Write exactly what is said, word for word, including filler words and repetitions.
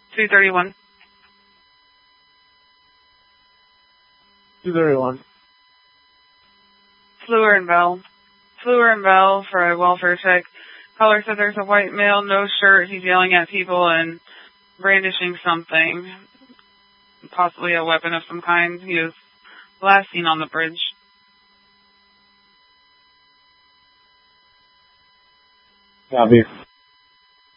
two thirty-one. two thirty-one. Fluor and Bell. Fluor and Bell for a welfare check. Caller said there's a white male, no shirt. He's yelling at people and brandishing something, possibly a weapon of some kind. He was last seen on the bridge. Copy.